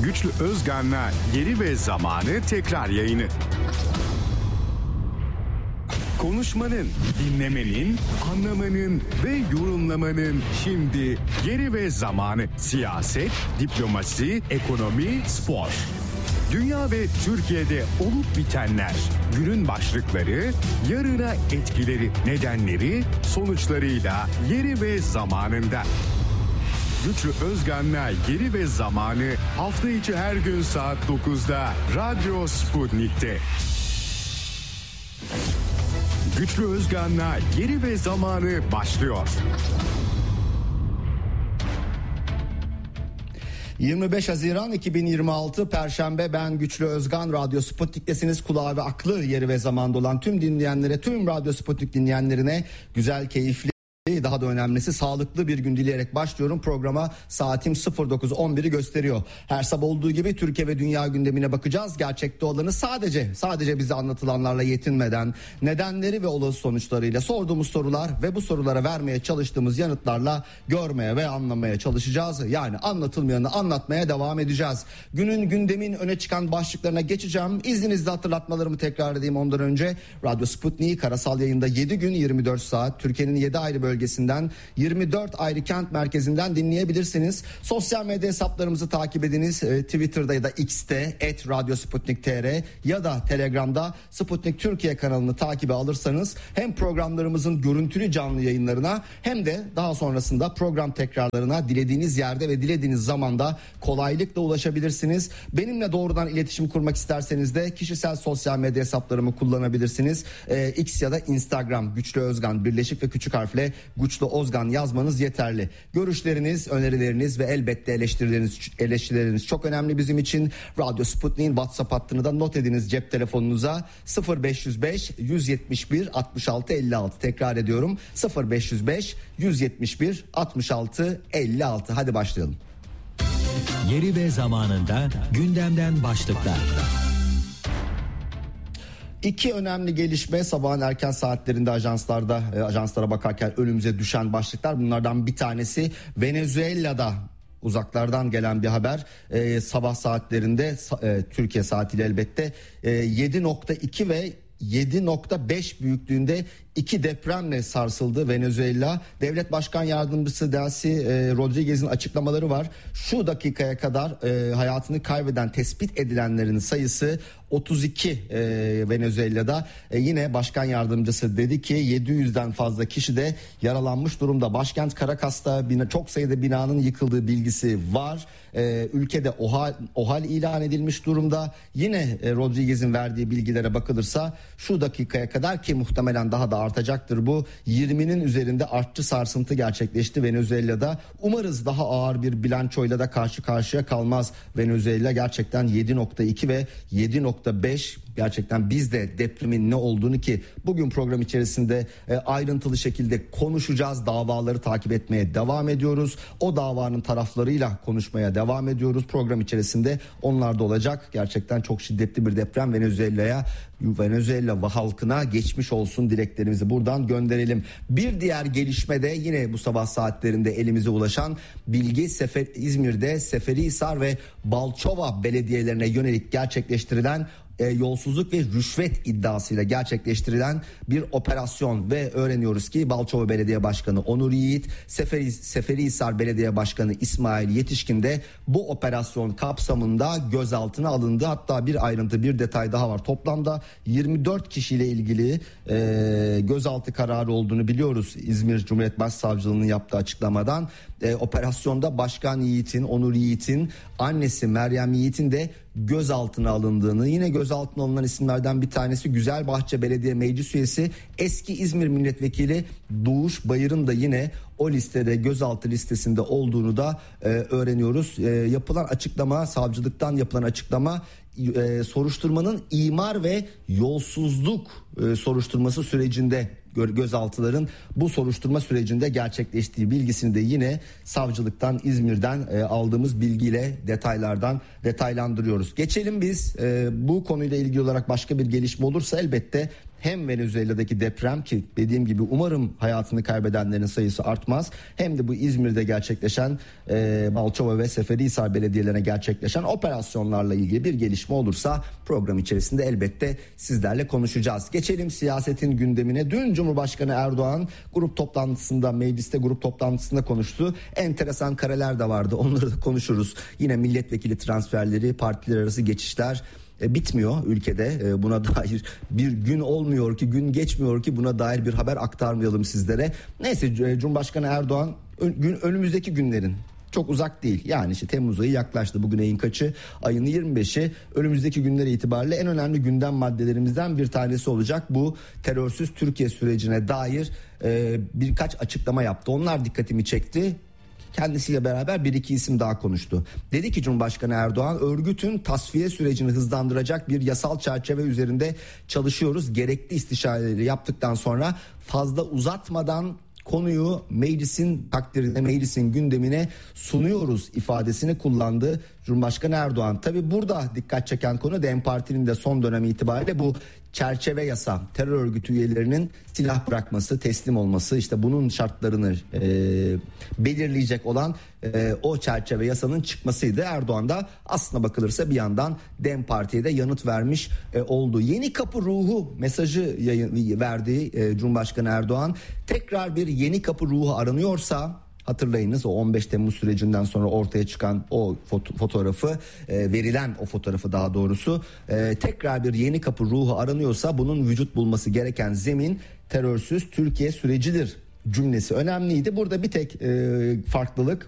Güçlü Özgan'la Yeri ve Zamanı tekrar yayını. Konuşmanın, dinlemenin, anlamanın ve yorumlamanın şimdi yeri ve zamanı. Siyaset, diplomasi, ekonomi, spor. Dünya ve Türkiye'de olup bitenler, günün başlıkları, yarına etkileri, nedenleri, sonuçlarıyla yeri ve zamanında. Güçlü Özgan'la Yeri ve Zamanı hafta içi her gün saat 9'da Radyo Sputnik'te. Güçlü Özgan'la Yeri ve Zamanı başlıyor. 25 Haziran 2026 Perşembe, ben Güçlü Özgan. Radyo Sputnik'tesiniz. Kulağı ve aklı yeri ve zamanda olan tüm dinleyenlere, tüm Radyo Sputnik dinleyenlerine güzel, keyifli, daha da önemlisi sağlıklı bir gün dileyerek başlıyorum. Programa saatim 09.11'i gösteriyor. Her sabah olduğu gibi Türkiye ve dünya gündemine bakacağız. Gerçekte olanı sadece bize anlatılanlarla yetinmeden, nedenleri ve olası sonuçlarıyla, sorduğumuz sorular ve bu sorulara vermeye çalıştığımız yanıtlarla görmeye ve anlamaya çalışacağız. Yani anlatılmayanı anlatmaya devam edeceğiz. Günün, gündemin öne çıkan başlıklarına geçeceğim. İzninizle hatırlatmalarımı tekrar edeyim ondan önce. Radyo Sputnik karasal yayında 7 gün 24 saat Türkiye'nin 7 ayrı bölgesinden, 24 ayrı kent merkezinden dinleyebilirsiniz. Sosyal medya hesaplarımızı takip ediniz. Twitter'da ya da X'te @radyosputnik.tr ya da Telegram'da Sputnik Türkiye kanalını takibe alırsanız hem programlarımızın görüntülü canlı yayınlarına hem de daha sonrasında program tekrarlarına dilediğiniz yerde ve dilediğiniz zamanda kolaylıkla ulaşabilirsiniz. Benimle doğrudan iletişim kurmak isterseniz de kişisel sosyal medya hesaplarımı kullanabilirsiniz. X ya da Instagram Güçlü Özgan birleşik ve küçük harfle Güçlü Özgan yazmanız yeterli. Görüşleriniz, önerileriniz ve elbette eleştirileriniz çok önemli bizim için. Radyo Sputnik'in WhatsApp hattını da not ediniz cep telefonunuza. 0505 171 66 56. Tekrar ediyorum. 0505 171 66 56. Hadi başlayalım. Yeri ve zamanında gündemden başlıklar. İki önemli gelişme sabahın erken saatlerinde ajanslara bakarken önümüze düşen başlıklar. Bunlardan bir tanesi Venezuela'da uzaklardan gelen bir haber. Sabah saatlerinde Türkiye saatiyle elbette 7.2 ve 7.5 büyüklüğünde iki depremle sarsıldı Venezuela. Devlet Başkan Yardımcısı Delcy Rodriguez'in açıklamaları var. Şu dakikaya kadar hayatını kaybeden, tespit edilenlerin sayısı 32 Venezuela'da. Yine Başkan Yardımcısı dedi ki 700'den fazla kişi de yaralanmış durumda. Başkent Caracas'ta çok sayıda binanın yıkıldığı bilgisi var. Ülkede OHAL ilan edilmiş durumda. Yine Rodriguez'in verdiği bilgilere bakılırsa şu dakikaya kadar, ki muhtemelen daha da artacaktır bu, 20'nin üzerinde artçı sarsıntı gerçekleşti Venezuela'da. Umarız daha ağır bir bilançoyla da karşı karşıya kalmaz Venezuela. Gerçekten 7.2 ve 7.5, gerçekten biz de depremin ne olduğunu, ki bugün program içerisinde ayrıntılı şekilde konuşacağız. Davaları takip etmeye devam ediyoruz. O davanın taraflarıyla konuşmaya devam ediyoruz. Program içerisinde onlar da olacak. Gerçekten çok şiddetli bir deprem. Venezuela halkına geçmiş olsun dileklerimizi buradan gönderelim. Bir diğer gelişme de yine bu sabah saatlerinde elimize ulaşan bilgi, İzmir'de Seferihisar ve Balçova belediyelerine yönelik gerçekleştirilen yolsuzluk ve rüşvet iddiasıyla gerçekleştirilen bir operasyon ve öğreniyoruz ki Balçova Belediye Başkanı Onur Yiğit, Seferihisar Belediye Başkanı İsmail Yetişkin de bu operasyon kapsamında gözaltına alındı. Hatta bir ayrıntı, bir detay daha var. Toplamda 24 kişiyle ilgili gözaltı kararı olduğunu biliyoruz İzmir Cumhuriyet Başsavcılığı'nın yaptığı açıklamadan. Operasyonda Başkan Yiğit'in, Onur Yiğit'in annesi Meryem Yiğit'in de gözaltına alındığını, yine gözaltına alınan isimlerden bir tanesi Güzelbahçe Belediye Meclis Üyesi eski İzmir Milletvekili Doğuş Bayır'ın da yine o listede, gözaltı listesinde olduğunu da öğreniyoruz. Yapılan açıklama, savcılıktan yapılan açıklama, soruşturmanın imar ve yolsuzluk soruşturması sürecinde, gözaltıların bu soruşturma sürecinde gerçekleştiği bilgisini de yine savcılıktan, İzmir'den aldığımız bilgiyle detaylandırıyoruz. Geçelim biz bu konuyla ilgili olarak başka bir gelişme olursa elbette hem Venezuela'daki deprem, ki dediğim gibi umarım hayatını kaybedenlerin sayısı artmaz, hem de bu İzmir'de gerçekleşen Balçova ve Seferihisar belediyelerine gerçekleşen operasyonlarla ilgili bir gelişme olursa program içerisinde elbette sizlerle konuşacağız. Geçelim siyasetin gündemine. Dün Cumhurbaşkanı Erdoğan mecliste grup toplantısında konuştu. Enteresan kareler de vardı, onları da konuşuruz. Yine milletvekili transferleri, partiler arası geçişler bitmiyor ülkede. Buna dair bir gün olmuyor ki, gün geçmiyor ki buna dair bir haber aktarmayalım sizlere. Neyse, Cumhurbaşkanı Erdoğan önümüzdeki günlerin, çok uzak değil, yani işte Temmuz ayı yaklaştı, bugün ayın kaçı, ayın 25'i, önümüzdeki günler itibariyle en önemli gündem maddelerimizden bir tanesi olacak bu terörsüz Türkiye sürecine dair birkaç açıklama yaptı. Onlar dikkatimi çekti. Kendisiyle beraber bir iki isim daha konuştu. Dedi ki Cumhurbaşkanı Erdoğan, örgütün tasfiye sürecini hızlandıracak bir yasal çerçeve üzerinde çalışıyoruz. Gerekli istişareleri yaptıktan sonra fazla uzatmadan konuyu meclisin takdirine, meclisin gündemine sunuyoruz ifadesini kullandı Cumhurbaşkanı Erdoğan. Tabi burada dikkat çeken konu DEM Parti'nin de son dönem itibariyle bu çerçeve yasa, terör örgütü üyelerinin silah bırakması, teslim olması, işte bunun şartlarını belirleyecek olan o çerçeve yasanın çıkmasıydı. Erdoğan da aslına bakılırsa bir yandan DEM Parti'ye de yanıt vermiş oldu. Yeni kapı ruhu mesajı verdi Cumhurbaşkanı Erdoğan. Tekrar bir yeni kapı ruhu aranıyorsa, hatırlayınız o 15 Temmuz sürecinden sonra ortaya çıkan o fotoğrafı, verilen o fotoğrafı daha doğrusu, tekrar bir yeni kapı ruhu aranıyorsa bunun vücut bulması gereken zemin terörsüz Türkiye sürecidir cümlesi önemliydi. Burada bir tek farklılık,